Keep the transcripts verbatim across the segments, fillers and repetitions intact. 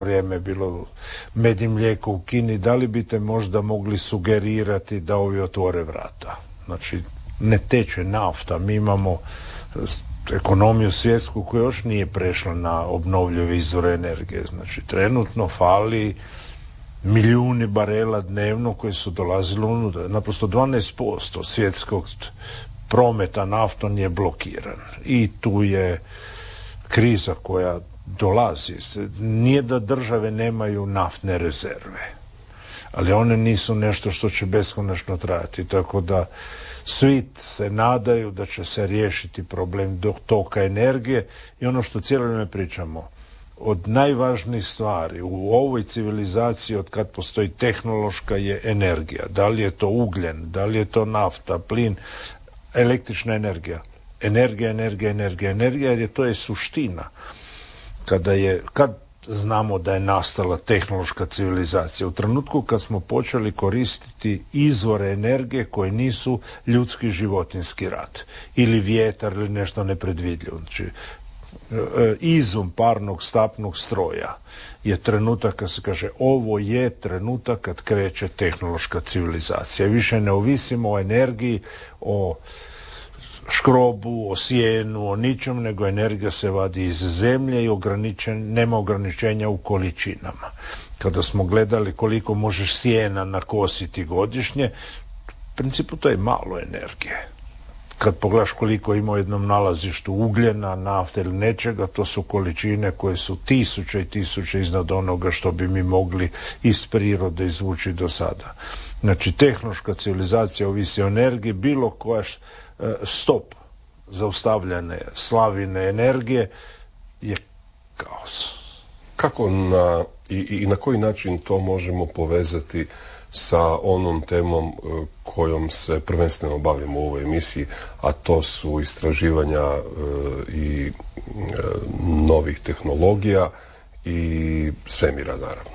vrijeme bilo med i mlijeko u Kini, da li biste možda mogli sugerirati da ovi otvore vrata? Znači, ne teče nafta, mi imamo ekonomiju svjetsku koja još nije prešla na obnovljive izvore energije. Znači, trenutno fali milijuni barela dnevno koji su dolazili unutra. Naprosto dvanaest posto svjetskog prometa naftom je blokiran. I tu je kriza koja dolazi. Nije da države nemaju naftne rezerve, ali one nisu nešto što će beskonačno trajati. Tako da svi se nadaju da će se riješiti problem do toka energije i ono što cijelo vrijeme pričamo, od najvažnijih stvari u ovoj civilizaciji od kad postoji tehnološka je energija. Da li je to ugljen, da li je to nafta, plin, električna energija. Energija, energija, energija, energija, jer je to je suština. Kada je, kad znamo da je nastala tehnološka civilizacija? U trenutku kad smo počeli koristiti izvore energije koje nisu ljudski životinski rad. Ili vjetar ili nešto nepredvidljivo. Znači, izum parnog stapnog stroja je trenutak kad se kaže ovo je trenutak kad kreće tehnološka civilizacija. Više ne ovisimo o energiji, o škrobu, o sjenu, o ničem, nego energija se vadi iz zemlje i ograničen, nema ograničenja u količinama. Kada smo gledali koliko možeš sjena nakositi godišnje, u principu to je malo energije. Kad pogledaš koliko ima u jednom nalazištu ugljena, nafte ili nečega, to su količine koje su tisuće i tisuće iznad onoga što bi mi mogli iz prirode izvući do sada. Znači, tehnološka civilizacija ovisi o energiji, bilo koja stop zaustavljane slavine energije je kaos. Kako na, i, i na koji način to možemo povezati sa onom temom kojom se prvenstveno bavimo u ovoj emisiji, a to su istraživanja e, i e, novih tehnologija i svemira, naravno?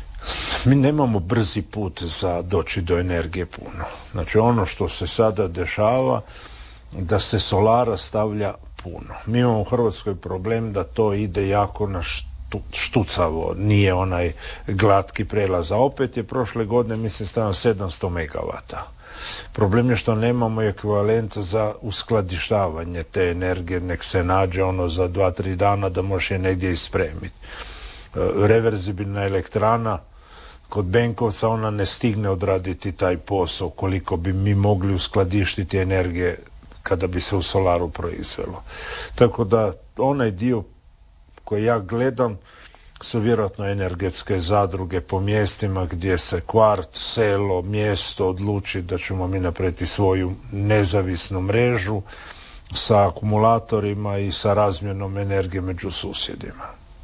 Mi nemamo brzi put za doći do energije puno. Znači, ono što se sada dešava, da se solara stavlja puno. Mi imamo u Hrvatskoj problem da to ide jako na štu, štucavo, nije onaj glatki prelaz. A opet je prošle godine, mislim, stavljeno sedamsto megavata. Problem je što nemamo ekvivalent za uskladištavanje te energije, nek se nađe ono za dva, tri dana da može je negdje ispremiti. Reverzibilna elektrana kod Benkovca, ona ne stigne odraditi taj posao koliko bi mi mogli uskladištiti energije kada bi se u solaru proizvelo. Tako da onaj dio koji ja gledam su vjerojatno energetske zadruge po mjestima gdje se kvart, selo, mjesto odluči da ćemo mi napraviti svoju nezavisnu mrežu sa akumulatorima i sa razmjenom energije među susjedima.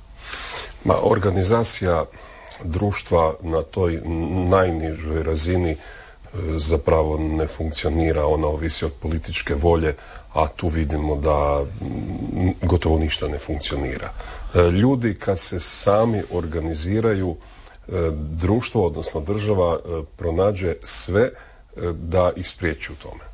Ma, organizacija društva na toj najnižoj razini zapravo ne funkcionira, ona ovisi od političke volje, a tu vidimo da gotovo ništa ne funkcionira. Ljudi kad se sami organiziraju, društvo, odnosno država, pronađe sve da ih spriječi u tome.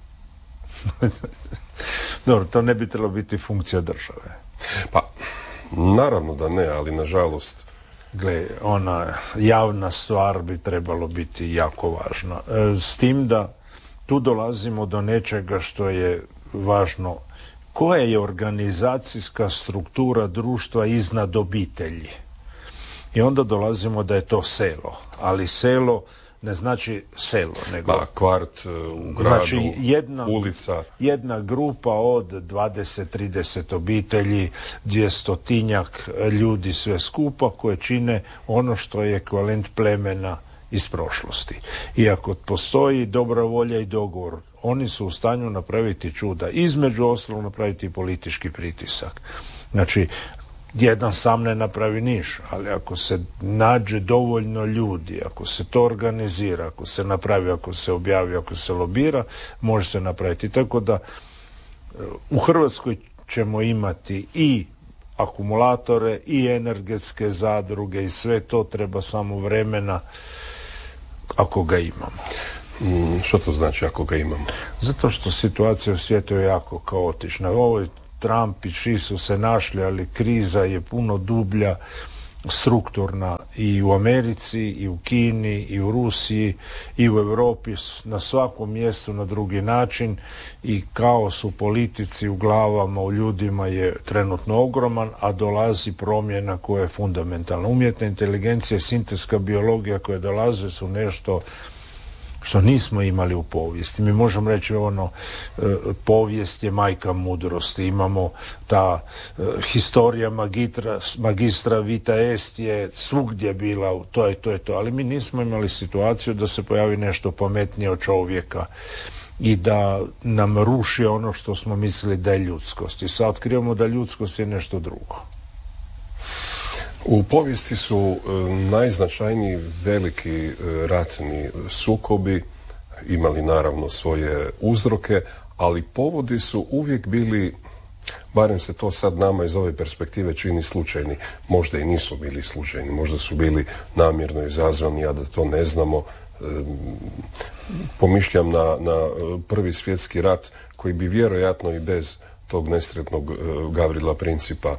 Dobro, to ne bi trebalo biti funkcija države. Pa, naravno da ne, ali nažalost... Gle, ona javna stvar bi trebalo biti jako važna. S tim da tu dolazimo do nečega što je važno. Koja je organizacijska struktura društva iznad obitelji? I onda dolazimo da je to selo. Ali selo ne znači selo, nego... Pa, kvart u gradu, znači jedna, ulica. Jedna grupa od dvadeset do trideset obitelji, dvjestotinjak ljudi sve skupa koje čine ono što je ekvivalent plemena iz prošlosti. Iako postoji dobra volja i dogovor, oni su u stanju napraviti čuda. Između ostalog napraviti politički pritisak. Znači, jedan sam ne napravi niš, ali ako se nađe dovoljno ljudi, ako se to organizira, ako se napravi, ako se objavi, ako se lobira, može se napraviti. Tako da u Hrvatskoj ćemo imati i akumulatore i energetske zadruge i sve to, treba samo vremena ako ga imamo. Mm, što to znači ako ga imamo? Zato što situacija u svijetu je jako kaotična. Ovo Trump i Xi su se našli, ali kriza je puno dublja strukturna i u Americi, i u Kini, i u Rusiji, i u Europi, na svakom mjestu na drugi način, i kaos u politici, u glavama, u ljudima je trenutno ogroman, a dolazi promjena koja je fundamentalna. Umjetna inteligencija i sintetska biologija koje dolaze su nešto što nismo imali u povijesti. Mi možemo reći ono, e, povijest je majka mudrosti, imamo ta e, historija magistra, magistra vita est je svugdje bila, to je to je to, ali mi nismo imali situaciju da se pojavi nešto pametnije od čovjeka i da nam ruši ono što smo mislili da je ljudskost. I sad otkrivamo da ljudskost je nešto drugo. U povijesti su e, najznačajniji veliki e, ratni sukobi imali naravno svoje uzroke, ali povodi su uvijek bili, barem se to sad nama iz ove perspektive čini, slučajni. Možda i nisu bili slučajni, možda su bili namjerno izazvani, a da to ne znamo. E, pomišljam na, na prvi svjetski rat koji bi vjerojatno i bez tog nesretnog e, Gavrila Principa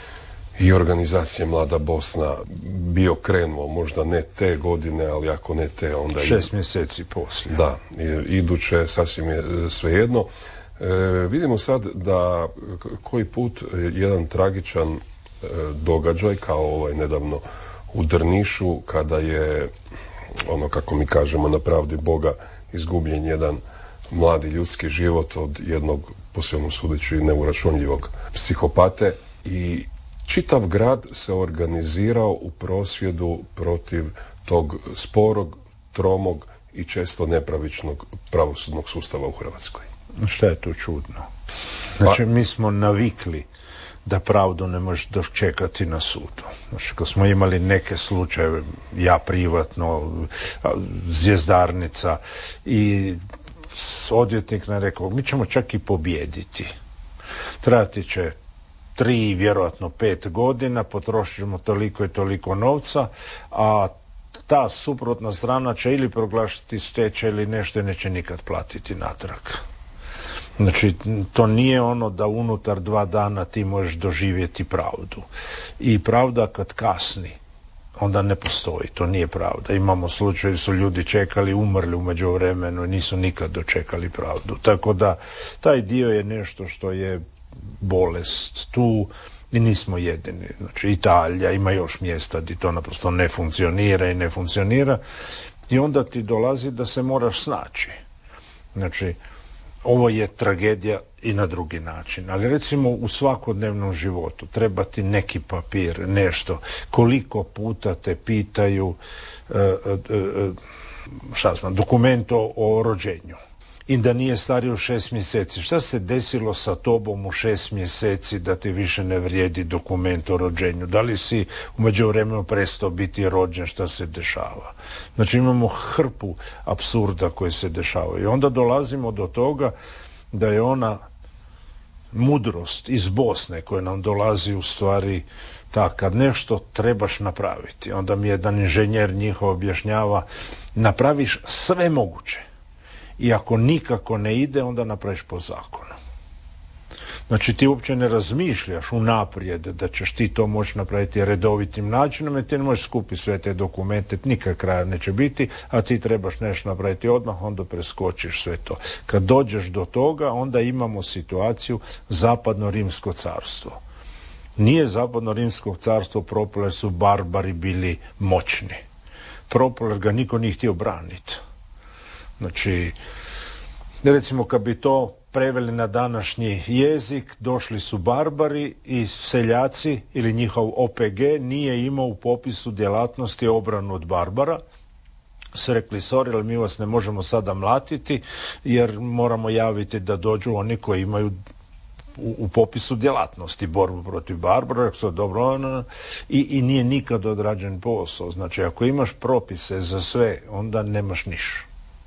i organizacije Mlada Bosna bio krenuo, možda ne te godine, ali ako ne te, onda... Šest mjeseci poslije. Da, iduće, sasvim je svejedno. E, vidimo sad da koji put jedan tragičan e, događaj, kao ovaj nedavno u Drnišu, kada je, ono kako mi kažemo, na pravdi Boga izgubljen jedan mladi ljudski život od jednog, po svemu sudeći, neuračunljivog psihopate, i čitav grad se organizirao u prosvjedu protiv tog sporog, tromog i često nepravičnog pravosudnog sustava u Hrvatskoj. Šta je to čudno? Znači, mi smo navikli da pravdu ne možeš dočekati na sudu. Znači, kad smo imali neke slučajeve, ja privatno, Zvjezdarnica, i odvjetnik nam rekao, mi ćemo čak i pobijediti. Trajati će tri, vjerojatno pet godina, potrošit ćemo toliko i toliko novca, a ta suprotna strana će ili proglašiti stečaj ili nešto i neće nikad platiti natrag. Znači, to nije ono da unutar dva dana ti možeš doživjeti pravdu. I pravda kad kasni, onda ne postoji, to nije pravda. Imamo slučaj, su ljudi čekali, umrli u međuvremenu i nisu nikad dočekali pravdu. Tako da, taj dio je nešto što je bolest tu i nismo jedini. Znači, Italija, ima još mjesta gdje to naprosto ne funkcionira i ne funkcionira, i onda ti dolazi da se moraš snaći. Znači, ovo je tragedija i na drugi način, ali recimo u svakodnevnom životu treba ti neki papir, nešto, koliko puta te pitaju uh, uh, uh, šta znam, dokument o, o rođenju i da nije stariji od šest mjeseci. Šta se desilo sa tobom u šest mjeseci da ti više ne vrijedi dokument o rođenju? Da li si u međuvremenu prestao biti rođen? Šta se dešava? Znači, imamo hrpu apsurda koji se dešavaju. I onda dolazimo do toga da je ona mudrost iz Bosne koja nam dolazi u stvari ta, kad nešto trebaš napraviti. Onda mi jedan inženjer njihov objašnjava, napraviš sve moguće. I ako nikako ne ide, onda napraviš po zakonu. Znači, ti uopće ne razmišljaš unaprijed da ćeš ti to moći napraviti redovitim načinom, i ti ne možeš skupiti sve te dokumente, nikad kraja neće biti, a ti trebaš nešto napraviti odmah, onda preskočiš sve to. Kad dođeš do toga, onda imamo situaciju Zapadno-Rimsko carstvo. Nije Zapadno-Rimsko carstvo propalo jer su barbari bili moćni. Propalo jer ga niko nije htio braniti. Znači, recimo kad bi to preveli na današnji jezik, došli su barbari i seljaci ili njihov O P G nije imao u popisu djelatnosti obranu od barbara. Su rekli, sorry, ali mi vas ne možemo sada mlatiti jer moramo javiti da dođu oni koji imaju u, u popisu djelatnosti borbu protiv barbara. Rekli su, dobro, i, i nije nikad odrađen posao. Znači, ako imaš propise za sve, onda nemaš ništa.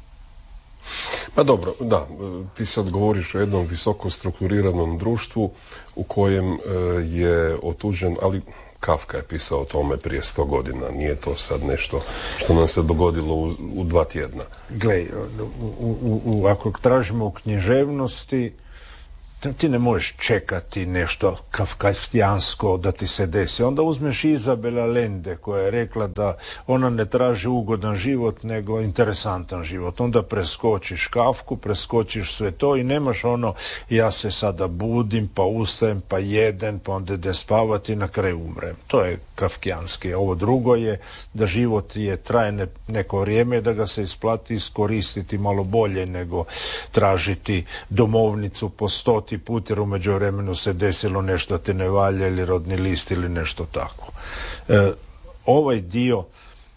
Pa dobro, da, ti sad govoriš o jednom visoko strukturiranom društvu u kojem e, je otuđen, ali Kafka je pisao o tome prije sto godina, nije to sad nešto što nam se dogodilo u, u dva tjedna. Gle, u, u, u, ako tražimo u književnosti, ti ne možeš čekati nešto kafkastijansko da ti se desi. Onda uzmeš Izabel Allende koja je rekla da ona ne traži ugodan život nego interesantan život. Onda preskočiš Kafku, preskočiš sve to i nemaš ono ja se sada budim, pa ustajem, pa jedem, pa onda idem spavati i na kraju umrem. To je kafkijanski. Ovo drugo je da život je traje neko vrijeme, da ga se isplati iskoristiti malo bolje nego tražiti domovnicu po stoti put jer u međuvremenu se desilo nešto te ne valja ili rodni list ili nešto tako. E, ovaj dio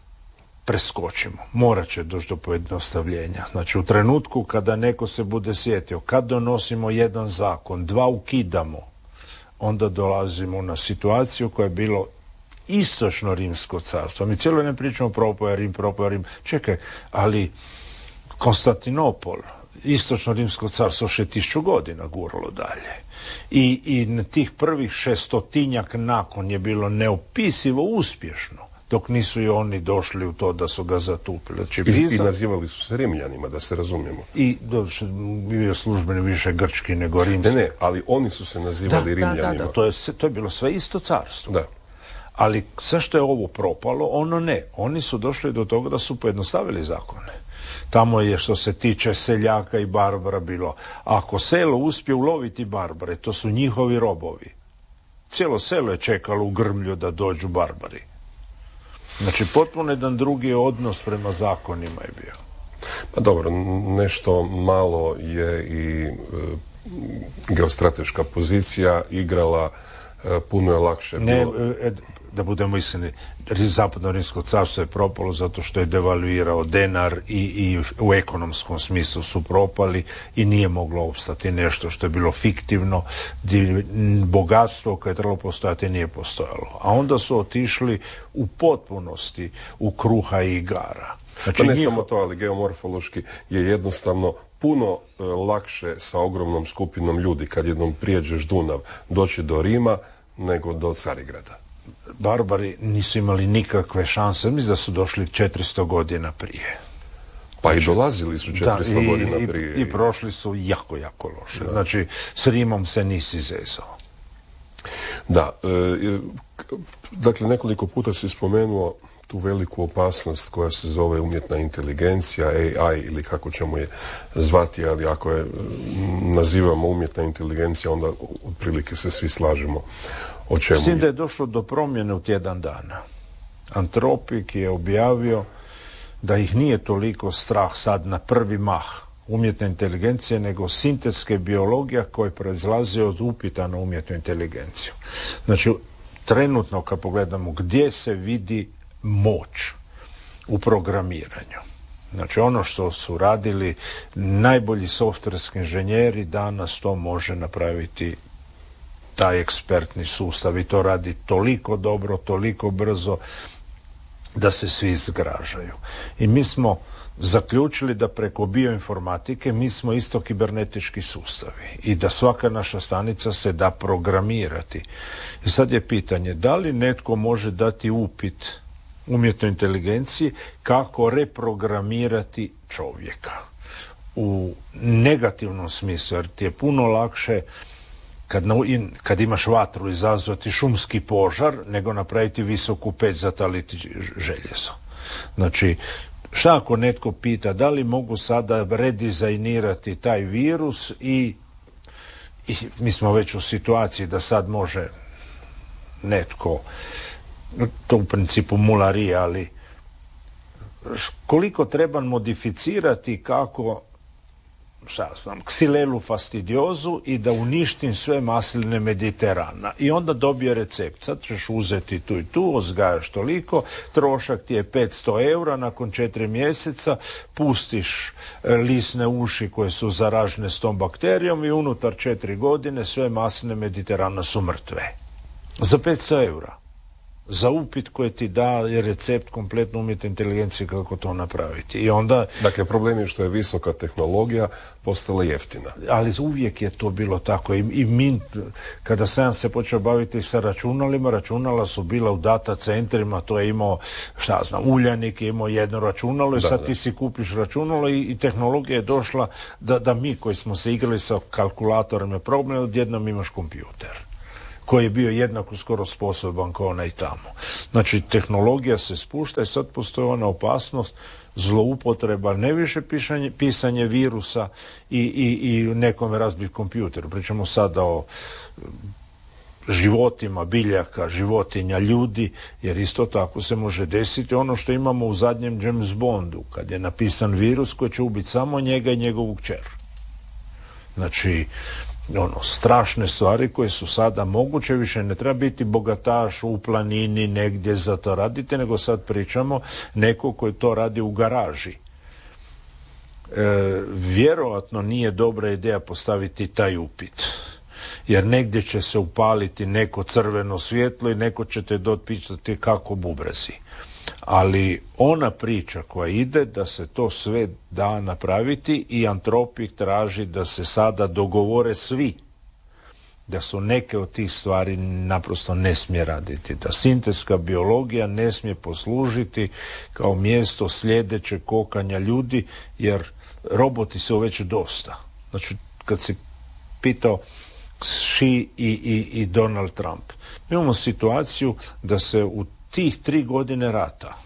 preskočimo. Morat će doći do pojednostavljenja. Znači u trenutku kada neko se bude sjetio, kad donosimo jedan zakon, dva ukidamo, onda dolazimo na situaciju koja je bilo istočno rimsko carstvo. Mi cijelo ne pričamo propoja Rim, propoja Rim. Čekaj, ali Konstantinopol, istočno rimsko carstvo še tisuću godina guralo dalje. I, i na tih prvih šestotinjak nakon je bilo neopisivo uspješno, dok nisu i oni došli u to da su ga zatupili. Znači, I, Bizan... I nazivali su se Rimljanima, da se razumijemo. I bio službeni više grčki nego rimski. Ne, ne, ali oni su se nazivali da, Rimljanima. Da, da, da, to je, to je bilo sve isto carstvo. Da. Ali zašto je ovo propalo? Ono ne. Oni su došli do toga da su pojednostavili zakone. Tamo je što se tiče seljaka i barbara bilo. Ako selo uspije uloviti barbare, to su njihovi robovi. Cijelo selo je čekalo u grmlju da dođu barbari. Znači, potpuno jedan drugi odnos prema zakonima je bio. Pa dobro, nešto malo je i e, geostrateška pozicija igrala, e, puno je lakše ne, bilo... E, da budemo iskreni, zapadno rimsko carstvo je propalo zato što je devaluirao denar i, i u ekonomskom smislu su propali i nije moglo opstati nešto što je bilo fiktivno, bogatstvo koje je trebalo postojati nije postojalo. A onda su otišli u potpunosti u kruha i igara. Znači, pa ne njiho... samo to, ali geomorfološki je jednostavno puno e, lakše sa ogromnom skupinom ljudi kad jednom prijeđeš Dunav doći do Rima nego do Carigrada. Barbari nisu imali nikakve šanse, mislim da su došli četiristo godina prije. Pa znači, i dolazili su četiristo da, i, godina i, prije. I prošli su jako, jako loše. Da. Znači, s Rimom se nisi zezao. Da, e, dakle, nekoliko puta si spomenuo tu veliku opasnost koja se zove umjetna inteligencija, A I ili kako ćemo je zvati, ali ako je nazivamo umjetna inteligencija, onda otprilike se svi slažemo o čemu. Mislim da je došlo do promjene u tjedan dana. Antropik je objavio da ih nije toliko strah sad na prvi mah umjetne inteligencije, nego sintetske biologija koja proizlazi od upita na umjetnu inteligenciju. Znači, trenutno kad pogledamo gdje se vidi moć u programiranju. Znači, ono što su radili najbolji softverski inženjeri, danas to može napraviti taj ekspertni sustav i to radi toliko dobro, toliko brzo da se svi zgražaju. I mi smo zaključili da preko bioinformatike mi smo isto kibernetički sustavi i da svaka naša stanica se da programirati. I sad je pitanje, da li netko može dati upit umjetnoj inteligenciji kako reprogramirati čovjeka u negativnom smislu, jer ti je puno lakše kad, na, kad imaš vatru izazvati šumski požar nego napraviti visoku peć za taliti željezo. Znači, šta ako netko pita da li mogu sada redizajnirati taj virus i, i mi smo već u situaciji da sad može netko, to u principu mularija, ali koliko treba modificirati kako, šta znam, ksilelu fastidiozu i da uništim sve masline Mediterana. I onda dobije recept. Sad ćeš uzeti tu i tu, uzgajaš toliko, trošak ti je petsto eura, nakon četiri mjeseca pustiš lisne uši koje su zaražene s tom bakterijom i unutar četiri godine sve masline Mediterana su mrtve. Za petsto eura. za upit koji ti da recept kompletno umjetne inteligencije kako to napraviti. I onda... Dakle, problem je što je visoka tehnologija postala jeftina. Ali uvijek je to bilo tako. I, i mi, kada sam se počeo baviti sa računalima, računala su bila u data centrima, to je imao, šta znam, Uljanik je imao jedno računalo i da, sad da. ti si kupiš računalo i, i tehnologija je došla da, da mi koji smo se igrali sa kalkulatorima i problem, odjednom imaš kompjuter koji je bio jednako skoro sposoban kao onaj tamo. Znači, tehnologija se spušta i sad postoji ona opasnost zloupotreba, ne više pisanje, pisanje virusa i, i, i nekome razbiti kompjuter. Pričamo sada o životima, biljaka, životinja, ljudi, jer isto tako se može desiti ono što imamo u zadnjem James Bondu, kad je napisan virus koji će ubiti samo njega i njegovu kćer. Znači, ono, strašne stvari koje su sada moguće, više ne treba biti bogataš u planini negdje za to raditi, nego sad pričamo neko koji to radi u garaži. E, vjerojatno nije dobra ideja postaviti taj upit, jer negdje će se upaliti neko crveno svjetlo i neko će te dotpitati kako bubrezi. Ali ona priča koja ide da se to sve da napraviti i Antropik traži da se sada dogovore svi da su neke od tih stvari naprosto ne smije raditi, da sintetska biologija ne smije poslužiti kao mjesto sljedećeg kokanja ljudi, jer roboti su već dosta. Znači, kad si pitao Xi i, i, i Donald Trump, mi imamo situaciju da se u tih tri godine rata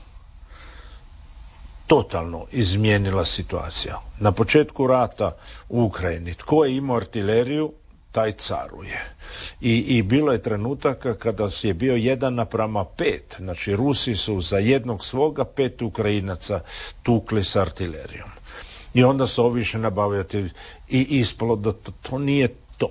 totalno izmijenila situacija. Na početku rata u Ukrajini, tko je imao artileriju, taj caruje. I, i bilo je trenutaka kada je bio jedan naprama pet. Znači, Rusi su za jednog svoga pet Ukrajinaca tukli s artilerijom. I onda su ovi više nabavljati i ispalo da to, to nije to.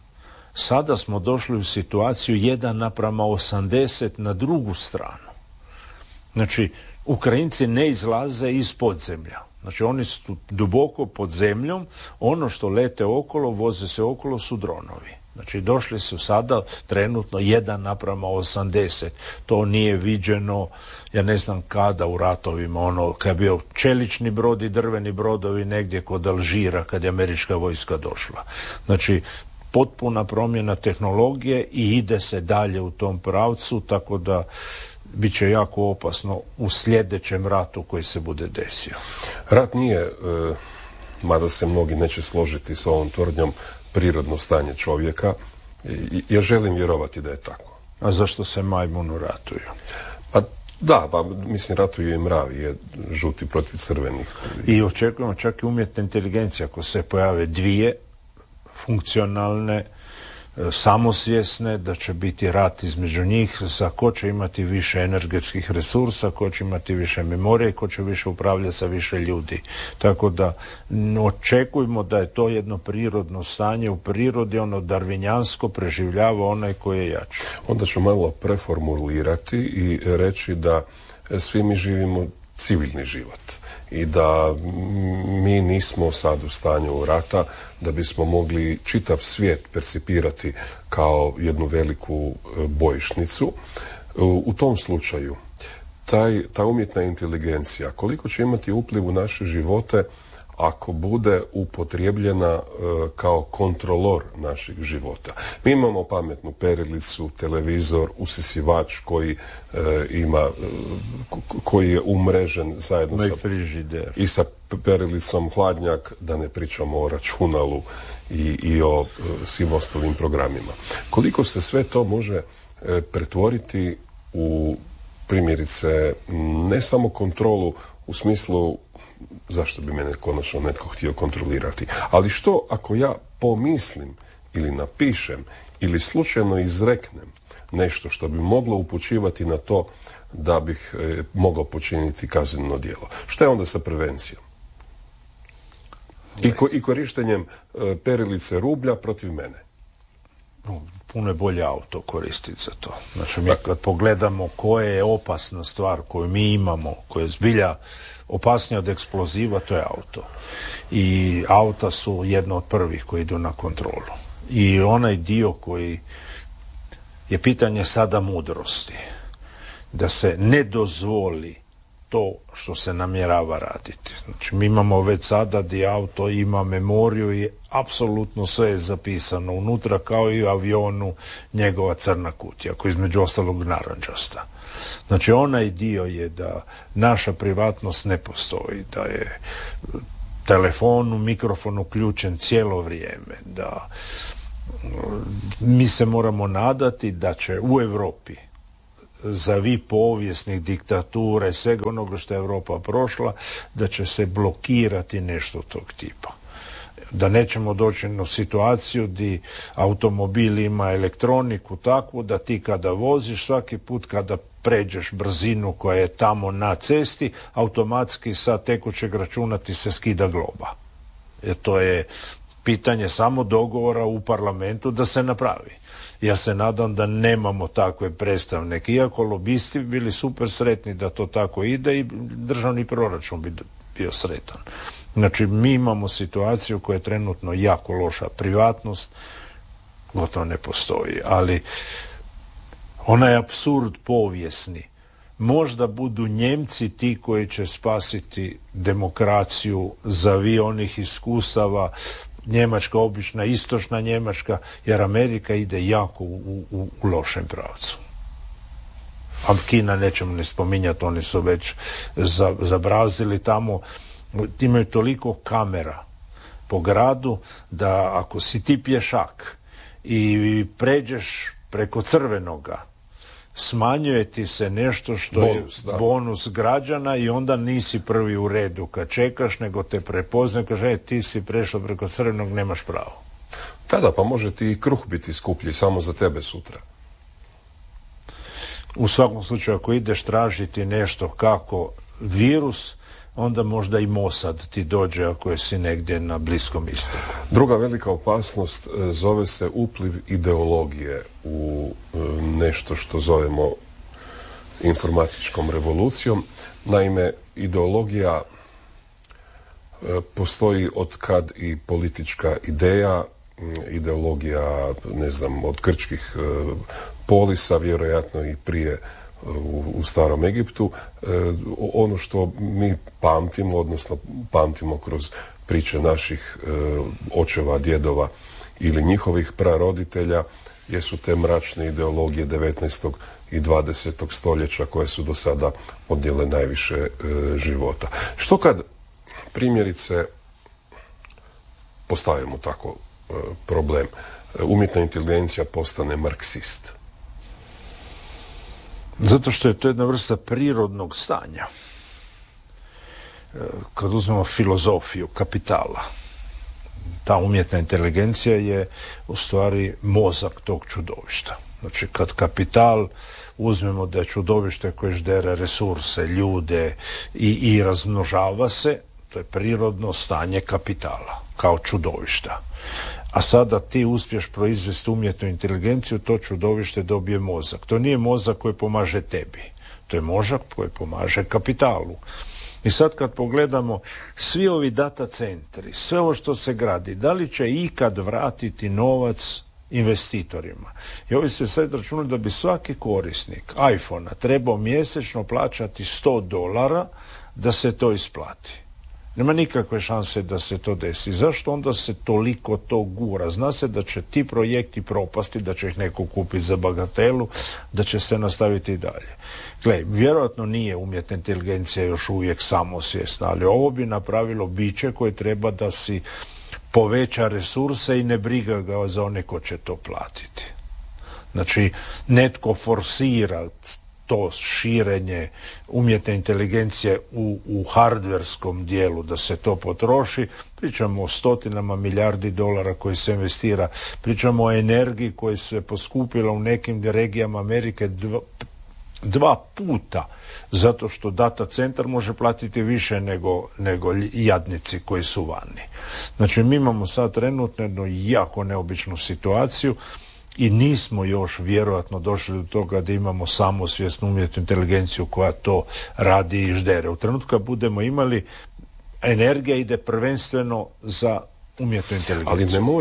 Sada smo došli u situaciju jedan naprama osamdeset na drugu stranu. Znači, Ukrajinci ne izlaze iz podzemlja. Znači, oni su duboko pod zemljom, ono što lete okolo, voze se okolo su dronovi. Znači, došli su sada trenutno jedan naprama osamdeset. To nije viđeno, ja ne znam kada u ratovima, ono, kad je bio čelični brod i drveni brodovi negdje kod Alžira, kad je američka vojska došla. Znači, potpuna promjena tehnologije i ide se dalje u tom pravcu, tako da bit će jako opasno u sljedećem ratu koji se bude desio. Rat nije, e, mada se mnogi neće složiti s ovom tvrdnjom, prirodno stanje čovjeka. I, ja želim vjerovati da je tako. A zašto se majmunu ratuju? Pa da, pa mislim ratuju i mravi, je žuti protiv crvenih. I očekujemo čak i umjetna inteligencija, ako se pojave dvije funkcionalne, samosvjesne, da će biti rat između njih za ko će imati više energetskih resursa, ko će imati više memorije, ko će više upravljati sa više ljudi. Tako da očekujemo da je to jedno prirodno stanje. U prirodi ono darvinjansko preživljava onaj koji je jači. Onda ću malo preformulirati i reći da svi mi živimo civilni život i da mi nismo sad u stanju rata da bismo mogli čitav svijet percipirati kao jednu veliku bojišnicu. U tom slučaju taj, ta umjetna inteligencija koliko će imati upliv u naše živote ako bude upotrijebljena e, kao kontrolor naših života. Mi imamo pametnu perilicu, televizor, usisivač koji e, ima, e, koji je umrežen zajedno sa, i sa perilicom, hladnjak, da ne pričamo o računalu i, i o e, svim ostalim programima. Koliko se sve to može e, pretvoriti u primjerice ne samo kontrolu u smislu zašto bi mene konačno netko htio kontrolirati. Ali što ako ja pomislim ili napišem ili slučajno izreknem nešto što bi moglo upućivati na to da bih e, mogao počiniti kazneno djelo? Što je onda sa prevencijom? I, ko, i korištenjem e, perilice rublja protiv mene? Puno je bolje auto koristiti za to. Znači, mi kad pogledamo koja je opasna stvar koju mi imamo, koja je zbilja opasnija od eksploziva, to je auto. I auta su jedno od prvih koji idu na kontrolu. I onaj dio koji je pitanje sada mudrosti. da se ne dozvoli to što se namjerava raditi. Znači, mi imamo već sada di auto ima memoriju i apsolutno sve je zapisano unutra, kao i u avionu njegova crna kutija, koja je između ostalog narančasta. Znači, onaj dio je da naša privatnost ne postoji, da je telefon u mikrofon uključen cijelo vrijeme, da mi se moramo nadati da će u Europi za vi povijesnih diktatura i svega onoga što je Europa prošla, da će se blokirati nešto tog tipa. Da nećemo doći u situaciju di automobil ima elektroniku takvu da ti kada voziš, svaki put kada pređeš brzinu koja je tamo na cesti, automatski sa tekućeg računa ti se skida globa. Jer to je pitanje samo dogovora u parlamentu da se napravi. Ja se nadam da nemamo takve predstavnike, iako lobisti bi bili super sretni da to tako ide i državni proračun bi bio sretan. Znači, mi imamo situaciju koja je trenutno jako loša. Privatnost gotovo ne postoji, ali onaj apsurd povijesni. Možda budu Njemci ti koji će spasiti demokraciju za vi onih iskustava, Njemačka, obična, istočna Njemačka, jer Amerika ide jako u, u, u lošem pravcu. A Kina nećemo ni spominjati, oni su već zabrazili tamo, imaju toliko kamera po gradu da ako si ti pješak i pređeš preko crvenoga, smanjuje ti se nešto što bonus, je da. bonus građana i onda nisi prvi u redu kad čekaš, nego te prepoznaje, kaže, e, ti si prešao preko crvenog, nemaš pravo. Tada pa može ti i kruh biti skuplji samo za tebe sutra. U svakom slučaju, ako ideš tražiti nešto kako virus, onda možda i Mossad ti dođe ako si negdje na Bliskom istoku. Druga velika opasnost zove se upliv ideologije u nešto što zovemo informatičkom revolucijom. Naime, ideologija postoji od kad i politička ideja, ideologija, ne znam, od grčkih polisa, vjerojatno i prije U, u starom Egiptu. E, ono što mi pamtimo, odnosno pamtimo kroz priče naših e, očeva, djedova ili njihovih praroditelja, jesu te mračne ideologije devetnaestog i dvadesetog stoljeća koje su do sada odnijele najviše e, života. Što kad primjerice postavimo tako e, problem, umjetna inteligencija postane marksist? Zato što je to jedna vrsta prirodnog stanja. Kad uzmemo filozofiju kapitala, ta umjetna inteligencija je u stvari mozak tog čudovišta. Znači, kad kapital uzmemo da je čudovište koje ždere resurse, ljude i, i razmnožava se, to je prirodno stanje kapitala, kao čudovišta. A sada ti uspješ proizvesti umjetnu inteligenciju, to čudovište dobije mozak. To nije mozak koji pomaže tebi. To je mozak koji pomaže kapitalu. I sad kad pogledamo, svi ovi data centri, sve ovo što se gradi, da li će ikad vratiti novac investitorima? I ovi se sad računali da bi svaki korisnik iPhona trebao mjesečno plaćati sto dolara da se to isplati. Nema nikakve šanse da se to desi. Zašto onda se toliko to gura? Zna se da će ti projekti propasti, da će ih neko kupiti za bagatelu, da će se nastaviti i dalje. Gle, vjerojatno nije umjetna inteligencija još uvijek samosvjesna, ali ovo bi napravilo biće koje treba da si poveća resurse i ne briga ga za one ko će to platiti. Znači, netko forsira to širenje umjetne inteligencije u, u hardverskom dijelu, da se to potroši. Pričamo o stotinama milijardi dolara koji se investira. Pričamo o energiji koja se poskupila u nekim regijama Amerike dva, dva puta, zato što data centar može platiti više nego, nego jadnici koji su vani. Znači, mi imamo sad trenutno jednu jako neobičnu situaciju i nismo još vjerojatno došli do toga da imamo samosvjesnu umjetnu inteligenciju koja to radi i ždere. U trenutku kad budemo imali, energija ide prvenstveno za umjetnu inteligenciju. Ali ne mora,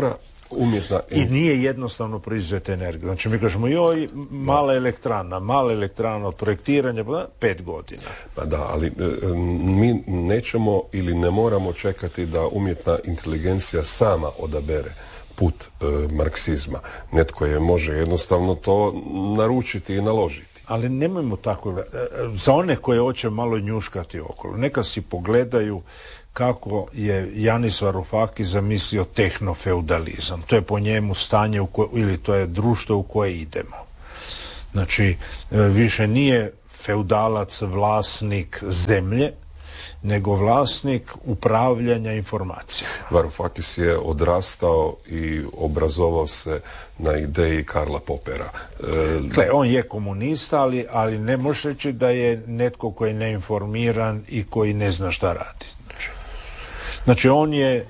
Umjetna I nije jednostavno proizvesti energiju. Znači mi kažemo, joj, mala elektrana, mala elektrana od projektiranja, pet godina. Pa da, ali mi nećemo ili ne moramo čekati da umjetna inteligencija sama odabere put e, marksizma. Netko je može jednostavno to naručiti i naložiti. Ali nemojmo tako, za one koje hoće malo njuškati okolo, neka si pogledaju kako je Janis Varoufakis zamislio tehnofeudalizam. To je po njemu stanje u koje, ili to je društvo u koje idemo. Znači, više nije feudalac vlasnik zemlje, nego vlasnik upravljanja informacija. Varoufakis je odrastao i obrazovao se na ideji Karla Popera. E... Gle, on je komunista, ali, ali ne može reći da je netko koji je neinformiran i koji ne zna šta radi. Znači, znači on je,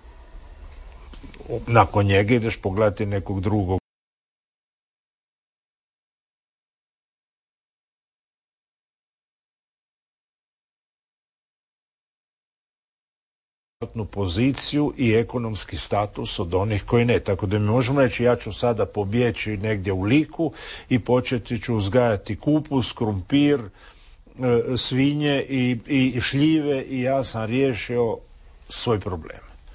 nakon njega ideš pogledati nekog drugog poziciju i ekonomski status od onih koji ne. Tako da mi možemo reći, ja ću sada pobjeći negdje u Liku i početi ću uzgajati kupus, krumpir, svinje i, i šljive i ja sam riješio svoj problem.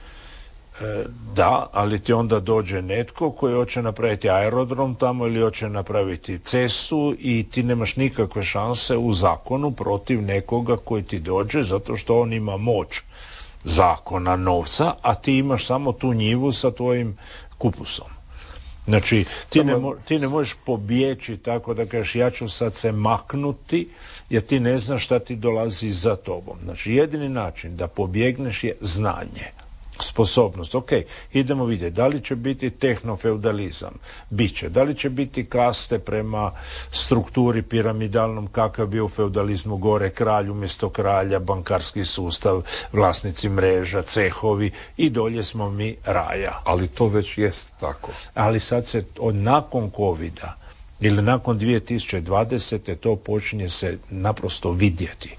Da, ali ti onda dođe netko koji hoće napraviti aerodrom tamo ili hoće napraviti cestu i ti nemaš nikakve šanse u zakonu protiv nekoga koji ti dođe zato što on ima moć zakona, novca, a ti imaš samo tu njivu sa tvojim kupusom. Znači, ti ne, mo- ti ne možeš pobjeći tako da kažeš ja ću sad se maknuti jer ti ne znaš šta ti dolazi za tobom. Znači, jedini način da pobjegneš je znanje, sposobnost. Ok, idemo vidjeti da li će biti tehnofeudalizam, bit će, da li će biti kaste prema strukturi piramidalnom kakav je bio u feudalizmu, gore kralj umjesto kralja, bankarski sustav, vlasnici mreža, cehovi i dolje smo mi raja. Ali to već jest tako. Ali sad se od nakon covida ili nakon dvije tisuće dvadesete to počinje se naprosto vidjeti.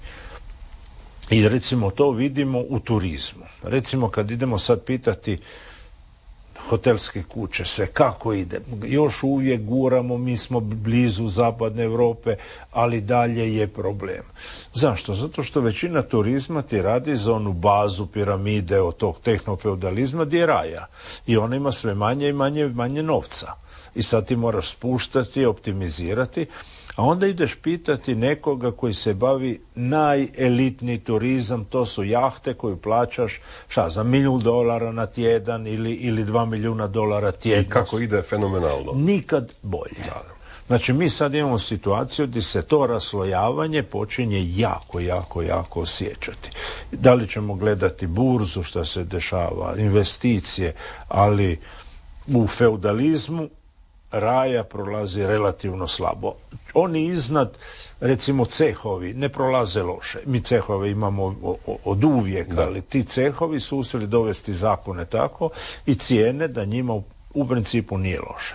I recimo to vidimo u turizmu. Recimo kad idemo sad pitati hotelske kuće, sve kako ide, još uvijek guramo, mi smo blizu zapadne Europe, ali dalje je problem. Zašto? Zato što većina turizma ti radi za onu bazu piramide od tog tehnofeudalizma gdje je raja. I ona ima sve manje i manje, manje novca. I sad ti moraš spuštati, optimizirati, a onda ideš pitati nekoga koji se bavi najelitniji turizam, to su jahte koju plaćaš šta, za milijun dolara na tjedan ili, ili dva milijuna dolara tjedno. I kako ide fenomenalno. Nikad bolje. Da. Znači mi sad imamo situaciju gdje se to raslojavanje počinje jako, jako, jako osjećati. Da li ćemo gledati burzu što se dešava, investicije, ali u feudalizmu raja prolazi relativno slabo. Oni iznad, recimo cehovi, ne prolaze loše. Mi cehove imamo od uvijek, da. Ali ti cehovi su uspjeli dovesti zakone tako i cijene da njima u, u principu nije loše.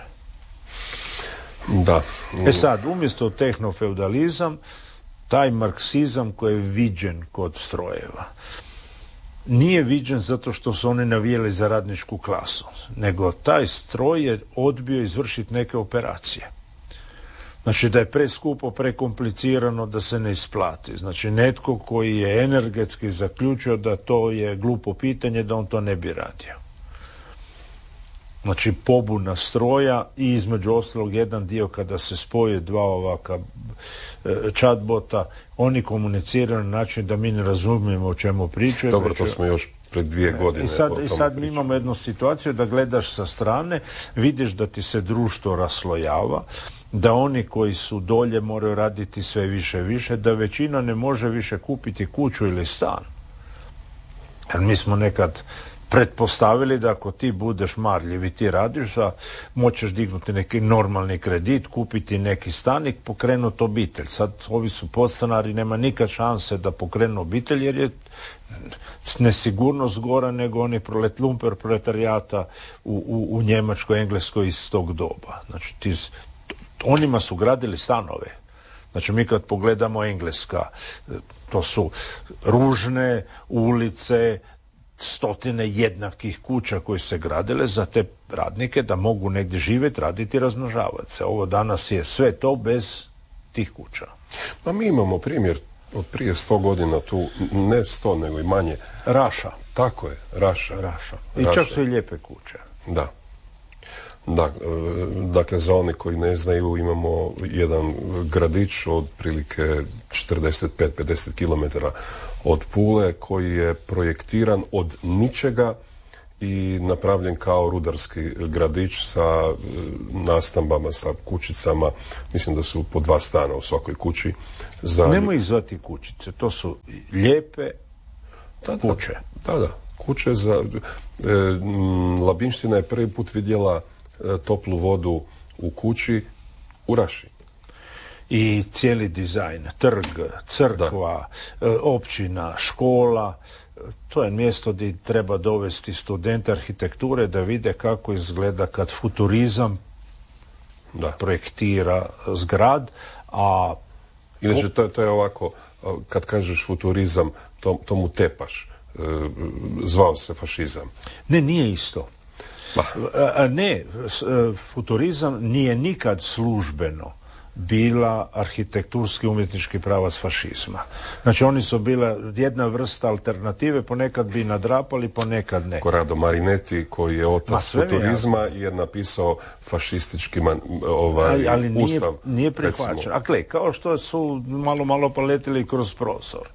Da. E sad, umjesto tehnofeudalizam, taj marksizam koji je viđen kod strojeva, nije viđen zato što su oni navijeli za radničku klasu, nego taj stroj je odbio izvršiti neke operacije. Znači da je preskupo, prekomplicirano, da se ne isplati. Znači netko koji je energetski zaključio da to je glupo pitanje, da on to ne bi radio. Znači pobuna stroja i između ostalog jedan dio kada se spoje dva ovaka chatbota, oni komuniciraju na način da mi ne razumijemo o čemu pričaju. Dobro, to smo još pred dvije godine. I sad, i sad mi imamo jednu situaciju da gledaš sa strane, vidiš da ti se društvo raslojava, da oni koji su dolje moraju raditi sve više i više, da većina ne može više kupiti kuću ili stan. Jer mi smo nekad pretpostavili da ako ti budeš marljiv i ti radiš, a moćeš dignuti neki normalni kredit, kupiti neki stan i pokrenuti obitelj. Sad ovi su podstanari, nema nikad šanse da pokrenu obitelj jer je nesigurnost gora nego oni prolet, lumper proletarijata u, u, u Njemačkoj, Engleskoj iz tog doba. Znači, ti, onima su gradili stanove. Znači, mi kad pogledamo Engleska, to su ružne ulice, stotine jednakih kuća koje se gradile za te radnike da mogu negdje živjeti, raditi i razmnožavati se. Ovo danas je sve to bez tih kuća. Ma mi imamo primjer od prije sto godina tu, ne sto nego i manje. Raša. Tako je, Raša. Raša. I Raša. čak su i lijepe kuće. Da. Da, dakle, za one koji ne znaju, imamo jedan gradić od prilike četrdeset pet do pedeset kilometara od Pule, koji je projektiran od ničega i napravljen kao rudarski gradić sa nastambama, sa kućicama. Mislim da su po dva stana u svakoj kući. Za... Nemoj ih zvati kućice, to su lijepe da, kuće. Da, da, kuće za... E, Labinština je prvi put vidjela e, toplu vodu u kući u Raši. I cijeli dizajn, trg, crkva, da. općina, škola, to je mjesto gdje treba dovesti studente arhitekture da vide kako izgleda kad futurizam da. projektira zgrad, a... Inače, to, to je ovako, kad kažeš futurizam, to, to mu tepaš. Zvao se fašizam. Ne, nije isto. Bah. Ne, futurizam nije nikad službeno bila arhitekturski umjetnički pravac fašizma. Znači oni su bila jedna vrsta alternative, ponekad bi nadrapali, ponekad ne. Corrado Marinetti, koji je otac futurizma, je napisao fašistički man, ovaj, ali, ali nije, ustav. Nije prihvaćen. A gle, kao što su malo malo poletili kroz prostor.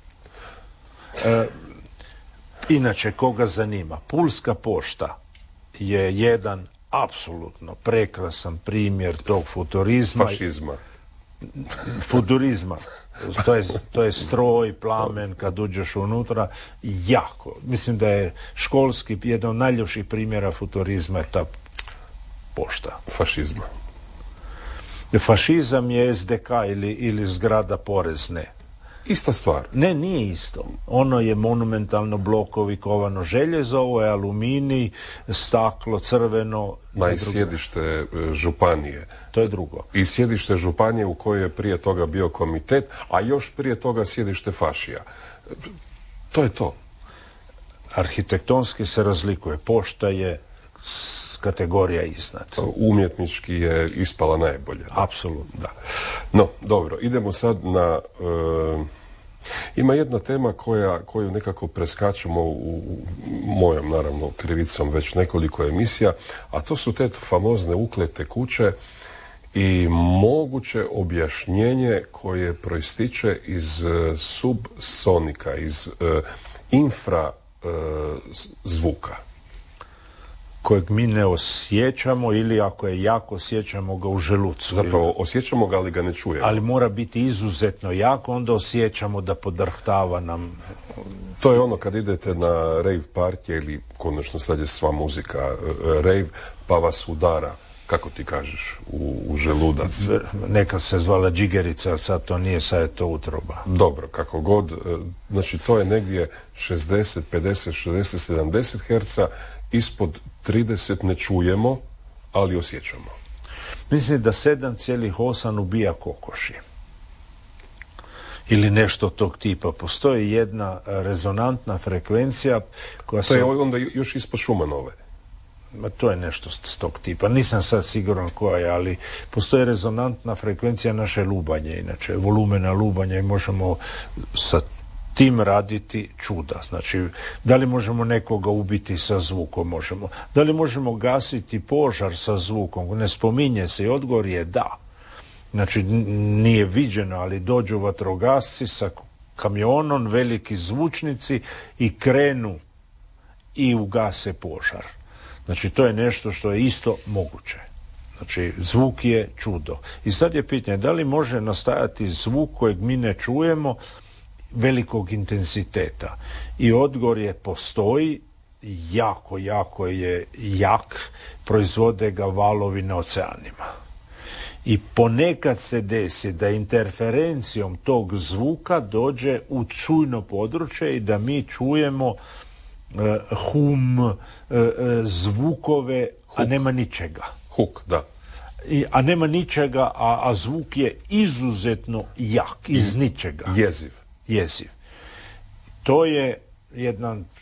E, inače, koga zanima? Pulska pošta je jedan apsolutno prekrasan primjer tog futurizma. Fašizma. Futurizma. To je, to je stroj, plamen, kad uđeš unutra. Jako. Mislim da je školski, jedan od najljepših primjera futurizma je ta pošta. Fašizma. Fašizam je es de ka ili, ili zgrada porezne. Ista stvar. Ne, nije isto. Ono je monumentalno blokovi, kovano željezo, ovo je aluminij, staklo, crveno. Ma i sjedište županije. To je drugo. I sjedište županije u kojoj je prije toga bio komitet, a još prije toga sjedište fašija. To je to. Arhitektonski se razlikuje. Pošta je kategorija iznad. Umjetnički je ispala najbolje. Da. Apsolutno. Da. No, dobro, idemo sad na... Uh, ima jedna tema koja, koju nekako preskačemo u, u mojom, naravno, krivicom već nekoliko emisija, a to su te famozne uklete kuće i moguće objašnjenje koje proističe iz uh, subsonika, iz uh, infra uh, zvuka. Kojeg mi ne osjećamo ili ako je jako osjećamo ga u želucu. Zapravo ili... osjećamo ga, ali ga ne čujemo. Ali mora biti izuzetno jako, onda osjećamo da podrhtava nam. To je ono kad idete na rave partije ili konačno sad je sva muzika uh, rave, pa vas udara, kako ti kažeš, u, u želudac. Neka se zvala džigerica, sad to nije, sad je to utroba. Dobro, kako god. Znači to je negdje šezdeset, pedeset, šezdeset, sedamdeset herca, ispod trideset ne čujemo, ali osjećamo. Mislim da sedam zarez osam ubija kokoši. Ili nešto tog tipa. Postoji jedna rezonantna frekvencija koja se... To je onda još ispod Šumanove. To je nešto s tog tipa. Nisam sad siguran koja je, ali postoji rezonantna frekvencija naše lubanje, inače volumena lubanja i možemo sa tim raditi čuda. Znači, da li možemo nekoga ubiti sa zvukom? Možemo. Da li možemo gasiti požar sa zvukom? Ne spominje se i odgovor je da. Znači, nije viđeno, ali dođu vatrogasci sa kamionom, veliki zvučnici i krenu i ugase požar. Znači, to je nešto što je isto moguće. Znači, zvuk je čudo. I sad je pitanje, da li može nastajati zvuk kojeg mi ne čujemo velikog intenziteta? I odgovor je postoji, jako, jako je jak, proizvode ga valovi na oceanima. I ponekad se desi da interferencijom tog zvuka dođe u čujno područje i da mi čujemo Uh, hum, uh, uh, zvukove, Huk. A nema ničega. Huk, da. I, a nema ničega, a, a zvuk je izuzetno jak, iz ničega. Jeziv. Jeziv. To je jedan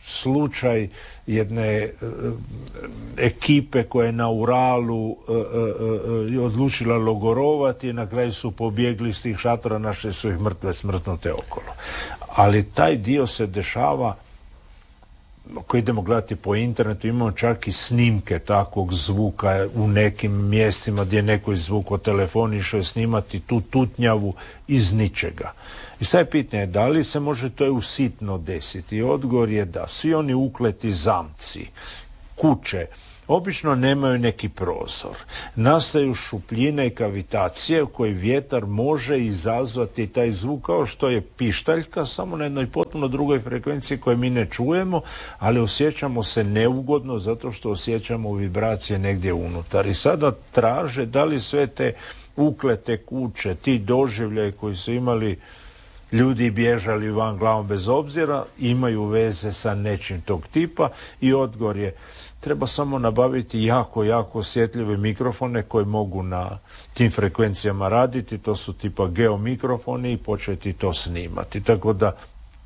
slučaj jedne e, ekipe koja je na Uralu e, e, e, odlučila logorovati i na kraju su pobjegli iz tih šatora, našli su ih mrtve smrtnute okolo. Ali taj dio se dešava, ako idemo gledati po internetu, imamo čak i snimke takvog zvuka u nekim mjestima gdje neko izvukao telefon, išao je snimati tu tutnjavu iz ničega. I sad je pitanje, da li se može to usitno desiti? I odgovor je da. Svi oni ukleti zamci, kuće, obično nemaju neki prozor. Nastaju šupljine i kavitacije u koji vjetar može izazvati taj zvuk kao što je pištaljka, samo na jednoj potpuno drugoj frekvenciji koje mi ne čujemo, ali osjećamo se neugodno zato što osjećamo vibracije negdje unutar. I sada traže da li sve te uklete kuće, ti doživljaji koji su imali ljudi bježali van glavom bez obzira, imaju veze sa nečim tog tipa i odgovor je treba samo nabaviti jako, jako osjetljive mikrofone koji mogu na tim frekvencijama raditi, to su tipa geomikrofoni i početi to snimati. Tako da,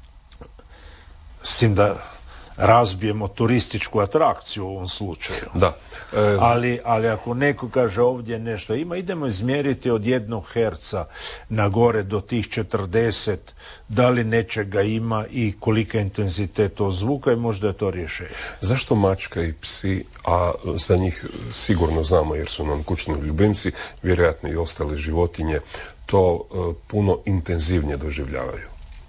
s tim da razbijemo turističku atrakciju u ovom slučaju. Da. E, ali, ali ako neko kaže ovdje nešto ima, idemo izmjeriti od jednog herca na gore do tih četrdeset, da li nečega ima i kolika je intenzitet tog zvuka i možda je to rješenje. Zašto mačka i psi, a za njih sigurno znamo jer su nam kućni ljubimci, vjerojatno i ostale životinje, to uh, puno intenzivnije doživljavaju?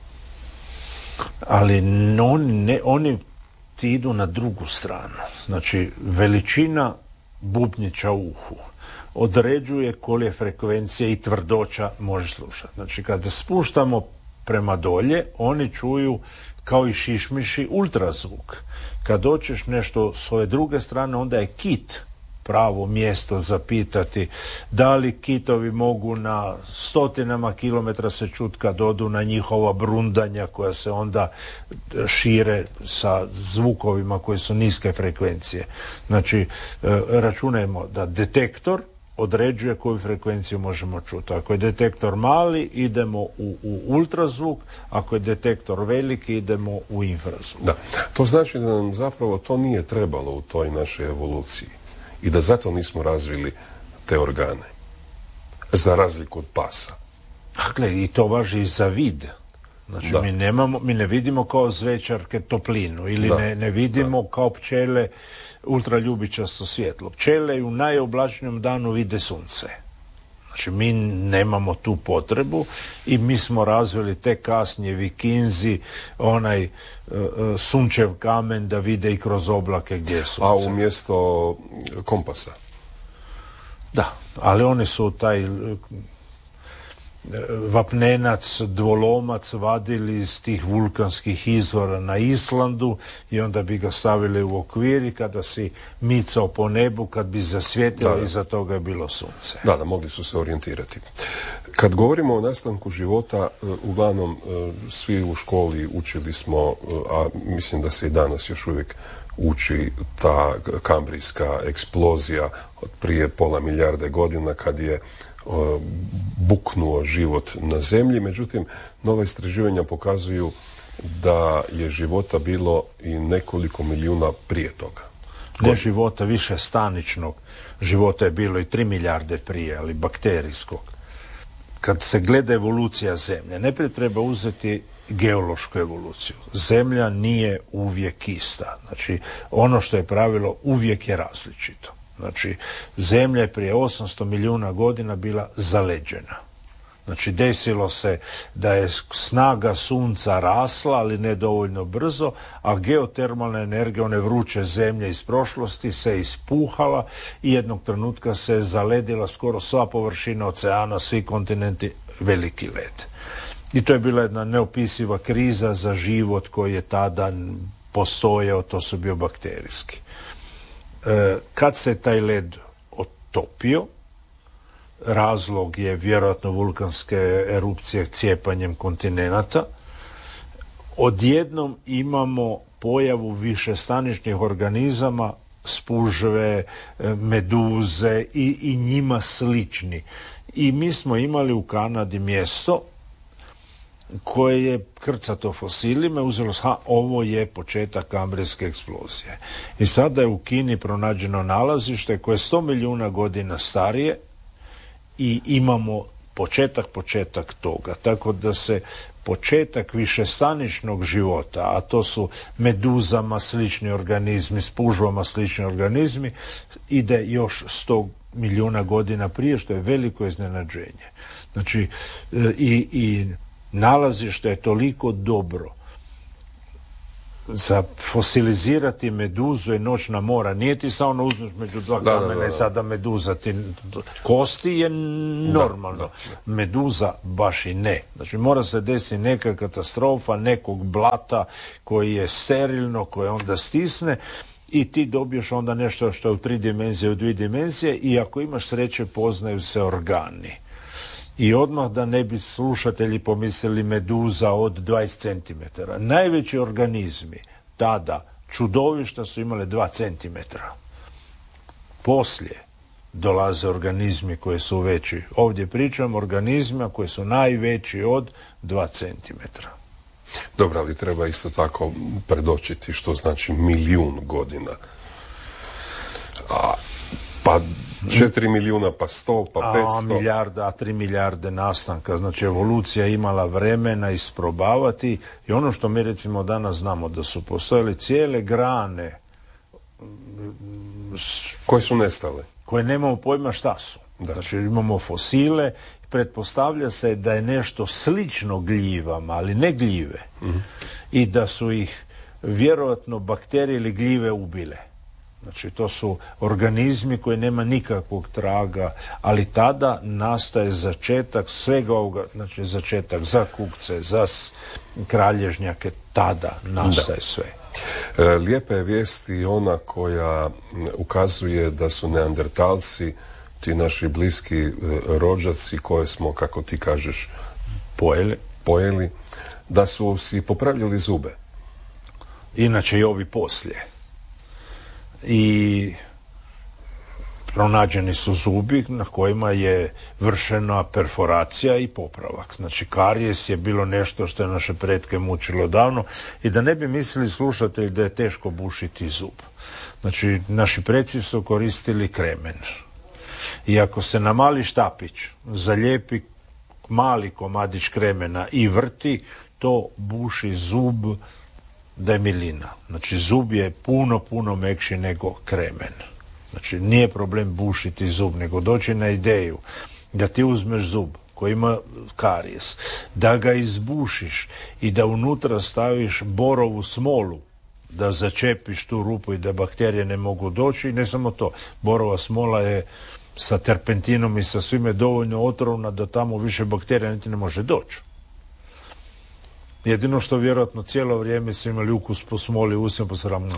Ali oni, ne, oni ti idu na drugu stranu. Znači, veličina bubnjića u uhu određuje kolje frekvencije i tvrdoća može slušati. Znači, kada spuštamo prema dolje, oni čuju kao i šišmiši ultrazvuk. Kad doćeš nešto s ove druge strane, onda je kit pravo mjesto zapitati da li kitovi mogu na stotinama kilometra se čuti kad odu na njihova brundanja koja se onda šire sa zvukovima koji su niske frekvencije. Znači, računajmo da detektor određuje koju frekvenciju možemo čuti. Ako je detektor mali, idemo u, u ultrazvuk, ako je detektor veliki, idemo u infrazvuk. Da, to znači da nam zapravo to nije trebalo u toj našoj evoluciji. I da zato nismo razvili te organe. Za razliku od pasa. Dakle, i to važi i za vid. Znači, mi, nemamo, mi ne vidimo kao zvečarke toplinu ili da. ne, ne vidimo da. kao pčele ultraljubičasto svjetlo. Pčele u najoblačnijem danu vide sunce. Znači, mi nemamo tu potrebu i mi smo razvili te kasnije Vikinzi, onaj uh, sunčev kamen da vide i kroz oblake gdje je sunce. A umjesto kompasa? Da, ali oni su taj vapnenac, dvolomac vadili iz tih vulkanskih izvora na Islandu i onda bi ga stavili u okvir i kada si micao po nebu, kad bi zasvijetilo, iza toga je bilo sunce. Da, da, mogli su se orijentirati. Kad govorimo o nastanku života, uglavnom svi u školi učili smo, a mislim da se i danas još uvijek uči ta kambrijska eksplozija od prije pola milijarde godina kad je buknuo život na zemlji, međutim nova istraživanja pokazuju da je života bilo i nekoliko milijuna prije toga. Ne života, više staničnog života je bilo i tri milijarde prije, ali bakterijskog. Kad se gleda evolucija zemlje, najprije treba uzeti geološku evoluciju. Zemlja nije uvijek ista. Znači, ono što je pravilo uvijek je različito. Znači, zemlja je prije osamsto milijuna godina bila zaleđena. Znači, desilo se da je snaga sunca rasla, ali ne dovoljno brzo, a geotermalna energija, one vruće zemlje iz prošlosti, se ispuhala i jednog trenutka se zaledila skoro sva površina oceana, svi kontinenti, veliki led. I to je bila jedna neopisiva kriza za život koji je tada postojao, to su bio bakterijski. E, kad se taj led otopio, razlog je vjerojatno vulkanske erupcije cijepanjem kontinenata, odjednom imamo pojavu višestaničnih organizama, spužve, meduze i, i njima slični. I mi smo imali u Kanadi mjesto koje je krcato fosilima, uzelo ha, ovo je početak kambrijske eksplozije. I sada je u Kini pronađeno nalazište koje je sto milijuna godina starije i imamo početak, početak toga. Tako da se početak višestaničnog života, a to su meduzama slični organizmi, spužvama slični organizmi, ide još sto milijuna godina prije, što je veliko iznenađenje. Znači, i, i nalazište je toliko dobro za fosilizirati meduzu i noćna mora. Nije ti samo ono uzmeš među dva da, kamena da, da, i sada meduza ti kosti je normalno. Da, da. Meduza baš i ne. Znači mora se desiti neka katastrofa, nekog blata koji je sterilno, koje onda stisne i ti dobiješ onda nešto što je u tri dimenzije, u dvije dimenzije i ako imaš sreće poznaju se organi. I odmah da ne bi slušatelji pomislili meduza od dvadeset centimetara. Najveći organizmi tada, čudovišta, su imale dva centimetra. Poslije dolaze organizmi koji su veći. Ovdje pričam o organizmima koji su najveći od dva centimetra. Dobro, ali treba isto tako predočiti što znači milijun godina. A, pa četiri milijuna, pa sto, pa petsto. A milijarda, a tri milijarde nastanka. Znači evolucija imala vremena isprobavati i ono što mi recimo danas znamo da su postojali cijele grane koje su nestale. Koje nemamo pojma šta su. Da. Znači imamo fosile, pretpostavlja se da je nešto slično gljivama, ali ne gljive. Mm-hmm. I da su ih vjerojatno bakterije ili gljive ubile. Znači to su organizmi koji nema nikakvog traga, ali tada nastaje začetak svega ovoga, znači začetak za kukce, za kralježnjake, tada nastaje da. Sve. Lijepa je vijest i ona koja ukazuje da su neandertalci, ti naši bliski rođaci koje smo, kako ti kažeš, pojeli, pojeli da su si popravljali zube. Inače i ovi poslije. I pronađeni su zubi na kojima je vršena perforacija i popravak. Znači karijes je bilo nešto što je naše pretke mučilo davno i da ne bi mislili slušatelji da je teško bušiti zub. Znači naši preci su koristili kremen. I ako se na mali štapić zalijepi mali komadić kremena i vrti, to buši zub da je milina. Znači zub je puno, puno mekši nego kremen. Znači nije problem bušiti zub, nego doći na ideju da ti uzmeš zub koji ima karijes, da ga izbušiš i da unutra staviš borovu smolu, da začepiš tu rupu i da bakterije ne mogu doći. I ne samo to, borova smola je sa terpentinom i sa svime dovoljno otrovna da tamo više bakterija niti ne može doći. Jedino što vjerojatno cijelo vrijeme su imali ukus po smoli u ustima, pa se ram...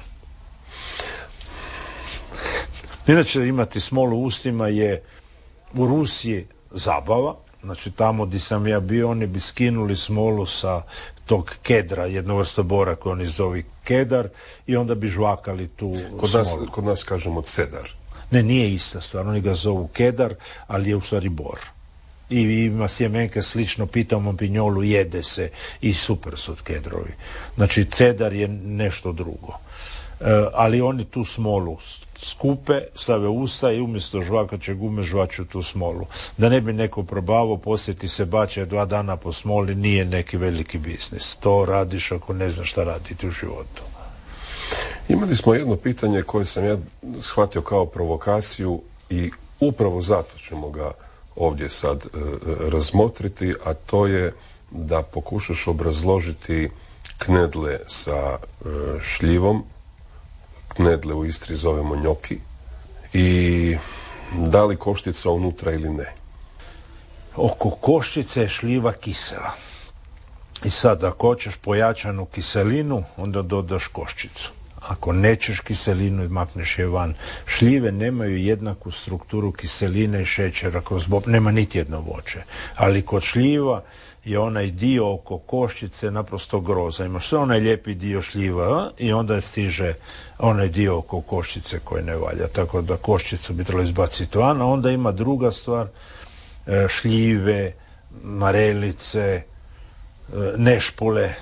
Inače, imati smolu u ustima je u Rusiji zabava. Znači, tamo gdje sam ja bio, oni bi skinuli smolu sa tog kedra, jednu vrstu bora koju oni zovu kedar, i onda bi žvakali tu kod smolu. Nas, kod nas kažemo cedar. Ne, nije ista stvar, oni ga zovu kedar, ali je u stvari bor. I ima sjemenke slično, pitamo pinjolu, jede se i super su kedrovi. Znači, cedar je nešto drugo. E, ali oni tu smolu skupe, stave usta i umjesto žvakaće gume žvaču tu smolu. Da ne bi neko probavao, poslije ti se bače dva dana po smoli, nije neki veliki biznis. To radiš ako ne znaš šta raditi u životu. Imali smo jedno pitanje koje sam ja shvatio kao provokaciju i upravo zato ćemo ga ovdje sad e, razmotriti, a to je da pokušaš obrazložiti knedle sa e, šljivom. Knedle u Istri zovemo njoki. I da li koštica unutra ili ne? Oko koščice je šljiva kisela. I sad, ako hoćeš pojačanu kiselinu, onda dodaš koščicu. Ako nećeš kiselinu i makneš je van. Šljive nemaju jednaku strukturu kiseline i šećera kroz bob, nema niti jedno voće. Ali kod šljiva je onaj dio oko koščice naprosto groza. Imaš sve onaj lijepi dio šljiva a? I onda stiže onaj dio oko koščice koji ne valja. Tako da koščicu bi trebalo izbaciti van, a onda ima druga stvar, šljive, marelice, nešpule,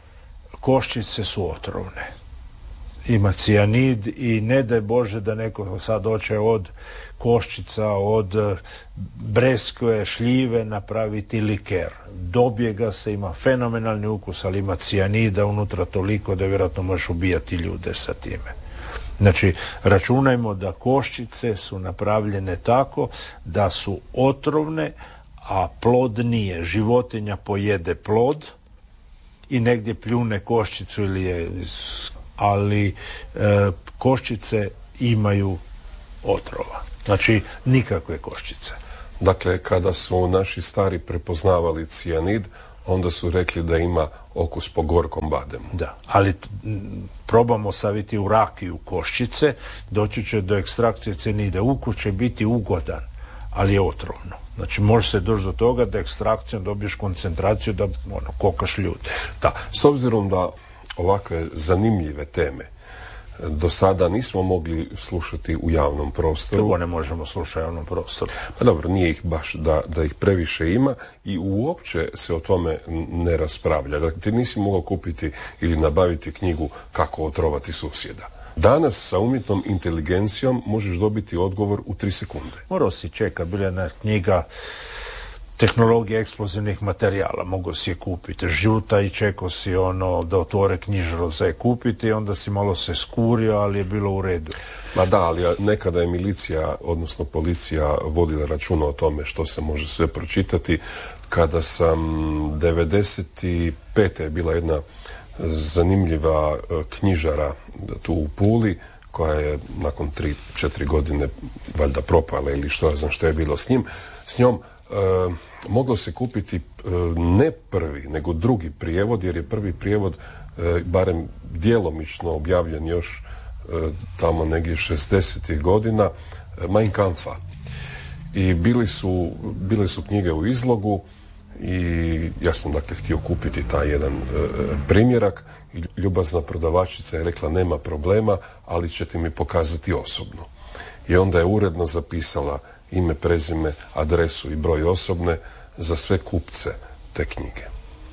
koščice su otrovne. Ima cijanid i ne daj Bože da neko sad hoće od koščica, od breskve, šljive napraviti liker. Dobije ga se, ima fenomenalni ukus, ali ima cijanida unutra toliko da vjerojatno možeš ubijati ljude sa time. Znači, računajmo da koščice su napravljene tako da su otrovne, a plod nije. Životinja pojede plod i negdje pljune koščicu ili je... ali e, koščice imaju otrova. Znači, nikakve koščice. Dakle, kada su naši stari prepoznavali cijanid, onda su rekli da ima okus po gorkom bademu. Da, ali m, probamo staviti u rakiju koščice, doći će do ekstrakcije cijanida. Ukus će biti ugodan, ali je otrovno. Znači, može se doći do toga da ekstrakcijom dobiješ koncentraciju da ono, kokaš ljude. Da, s obzirom da ovakve zanimljive teme do sada nismo mogli slušati u javnom prostoru. Kako ne možemo slušati u javnom prostoru? Pa dobro, nije ih baš da, da ih previše ima i uopće se o tome ne raspravlja. Dakle, ti nisi mogao kupiti ili nabaviti knjigu Kako otrovati susjeda. Danas sa umjetnom inteligencijom možeš dobiti odgovor u tri sekunde. Morao si čekati, bila je jedna knjiga Tehnologija eksplozivnih materijala, mogu si je kupiti žuta i čekao si ono da otvore knjižaro za je kupiti, onda si malo se skurio, ali je bilo u redu. Ma da, ali nekada je milicija, odnosno policija, vodila računa o tome što se može sve pročitati. Kada sam devedeset pete je bila jedna zanimljiva knjižara tu u Puli, koja je nakon tri četiri godine valjda propala ili što ja znam što je bilo s njim, s njom. E, moglo se kupiti e, ne prvi, nego drugi prijevod, jer je prvi prijevod e, barem djelomično objavljen još e, tamo negdje šezdesetih godina, e, Mein Kampfa. I bili su, bile su knjige u izlogu i ja sam dakle htio kupiti taj jedan e, primjerak i ljubazna prodavačica je rekla nema problema, ali ćete mi pokazati osobno. I onda je uredno zapisala ime, prezime, adresu i broj osobne za sve kupce te knjige.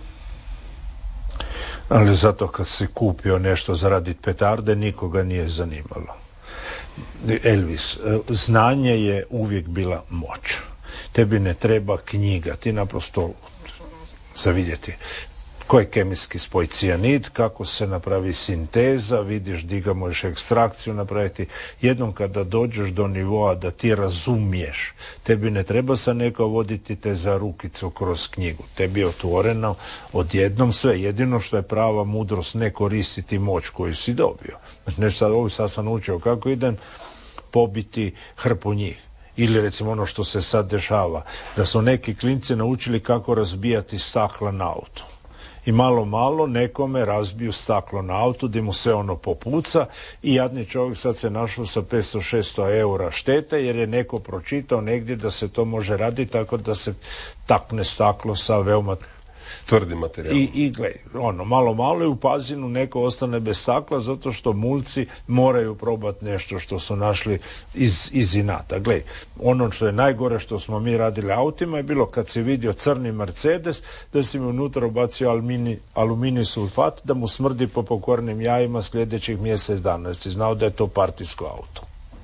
Ali zato kad si kupio nešto za radit petarde, nikoga nije zanimalo. Elvis, znanje je uvijek bila moć. Tebi ne treba knjiga, ti naprosto za vidjeti koji je kemijski spoj cijanid, kako se napravi sinteza, vidiš di ga možeš ekstrakciju napraviti. Jednom kada dođeš do nivoa da ti razumiješ, tebi ne treba sa neko voditi te za rukicu kroz knjigu. Tebi je otvoreno odjednom sve. Jedino što je prava mudrost ne koristiti moć koju si dobio. Znači, nešto sad, ovo sad sam učio kako idem pobiti hrpu njih. Ili recimo ono što se sad dešava, da su neki klinci naučili kako razbijati stakla na auto. I malo, malo nekome razbiju staklo na autu, gdje mu sve ono popuca i jadni čovjek sad se našao sa petsto šesto eura štete, jer je neko pročitao negdje da se to može raditi tako da se takne staklo sa veoma tvrdi materijal. I, i gled, ono, malo, malo i u Pazinu neko ostane bez stakla zato što mulci moraju probati nešto što su našli iz, iz inata. Gled, ono što je najgore što smo mi radili autima je bilo kad si vidio crni Mercedes, da si mi unutra ubacio alumini, aluminij sulfat, da mu smrdi po pokvarnim jajima sljedećih mjesec dana, jer si znao da je to partijsko auto.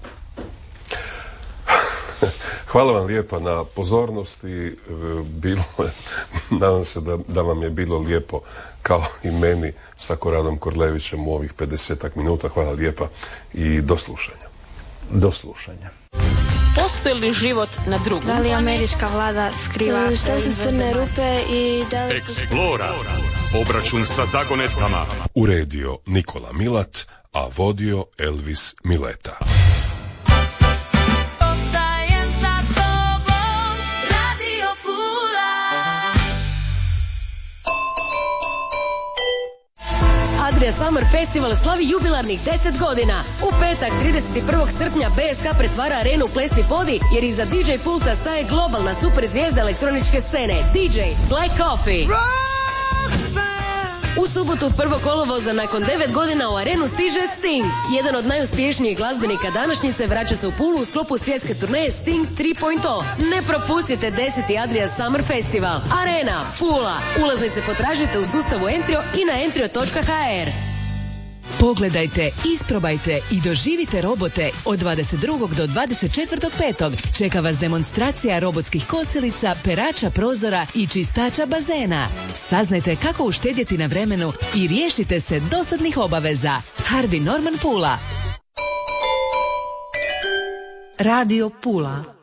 Hvala vam lijepa na pozornosti. Bilo je, nadam se da, da vam je bilo lijepo kao i meni sa Koradom Korlevićem u ovih pedesetak minuta. Hvala lijepa i do slušanja. Do slušanja. Postoji li život na drugom? Da li američka vlada skriva? Što su crne rupe i da li... Eksplora. Obračun sa zagonetkama. Uredio Nikola Milat, a vodio Elvis Mileta. Adria Summer Festival slavi jubilarnih deset godina. U petak trideset prvog srpnja B S K pretvara arenu u plesni podi jer iza D J pulta staje globalna super zvijezda elektroničke scene D J Black Coffee. Roxanne. U subotu prvog kolovoza nakon devet godina u arenu stiže Sting. Jedan od najuspješnijih glazbenika današnjice vraća se u Pulu u sklopu svjetske turneje Sting tri točka nula. Ne propustite deseti Adria Summer Festival. Arena, Pula. Ulaznice potražite u sustavu Entrio i na entrio točka ha er. Pogledajte, isprobajte i doživite robote od dvadeset drugog do dvadeset četvrtog petog Čeka vas demonstracija robotskih kosilica, perača prozora i čistača bazena. Saznajte kako uštedjeti na vremenu i riješite se dosadnih obaveza. Harvey Norman Pula. Radio Pula.